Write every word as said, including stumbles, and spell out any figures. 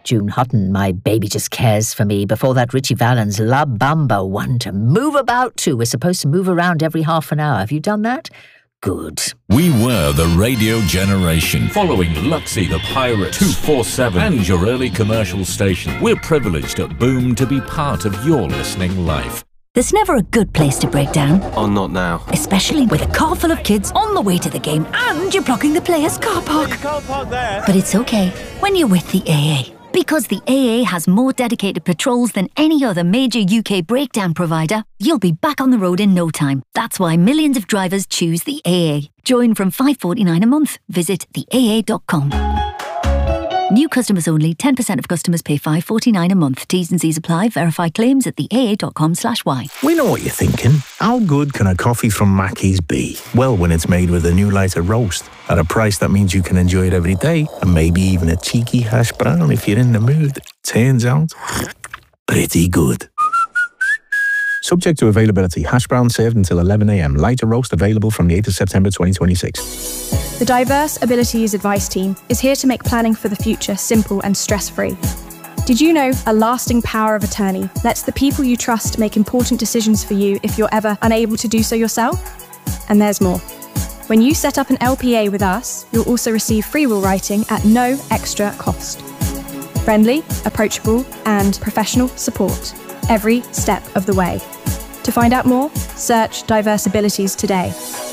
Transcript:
June Hutton, My Baby Just Cares for Me. Before that, Richie Valens, La Bamba, one to move about to. We're supposed to move around every half an hour. Have you done that? Good. We were the radio generation, following Luxy the Pirate, two forty-seven, and your early commercial station. We're privileged at Boom to be part of your listening life. There's never a good place to break down. Oh, not now. Especially with a car full of kids on the way to the game and you're blocking the player's car park. Can't park there. But it's okay when you're with the A A. Because the A A has more dedicated patrols than any other major U K breakdown provider, you'll be back on the road in no time. That's why millions of drivers choose the A A. Join from five pounds forty-nine a month. Visit the A A dot com. New customers only. ten percent of customers pay five pounds forty-nine a month. T's and C's apply. Verify claims at the A A dot com slash Y. We know what you're thinking. How good can a coffee from Mackey's be? Well, when it's made with a new lighter roast at a price that means you can enjoy it every day, and maybe even a cheeky hash brown if you're in the mood. Turns out, pretty good. Subject to availability. Hash brown served until eleven a.m. Lighter roast available from the eighth of September twenty twenty-six. The Diverse Abilities Advice Team is here to make planning for the future simple and stress-free. Did you know a lasting power of attorney lets the people you trust make important decisions for you if you're ever unable to do so yourself? And there's more. When you set up an L P A with us, you'll also receive free will writing at no extra cost. Friendly, approachable, and professional support every step of the way. To find out more, search Diverse Abilities today.